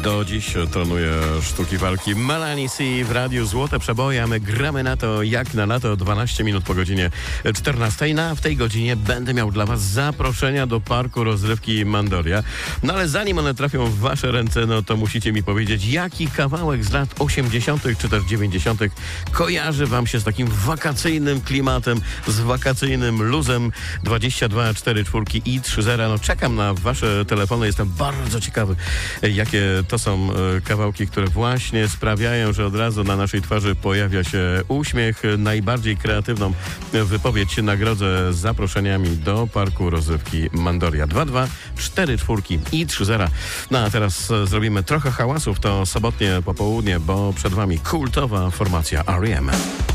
Do dziś trenuje sztuki walki Melanie C w radiu Złote Przeboje, a my gramy na to jak na lato 12 minut po godzinie 14. No a w tej godzinie będę miał dla was zaproszenia do parku rozrywki Mandoria. No ale zanim one trafią w wasze ręce, no to musicie mi powiedzieć, jaki kawałek z lat 80. czy też 90. kojarzy wam się z takim wakacyjnym klimatem, z wakacyjnym luzem. 22 4 4 i 30. No czekam na wasze telefony, jestem bardzo ciekawy, jakie to są kawałki, które właśnie sprawiają, że od razu na naszej twarzy pojawia się uśmiech. Najbardziej kreatywną wypowiedź nagrodzę zaproszeniami do parku rozrywki Mandoria. 22 4 4 i 30. No a teraz zrobimy trochę hałasów, to sobotnie popołudnie, bo przed wami kultowa formacja R.E.M.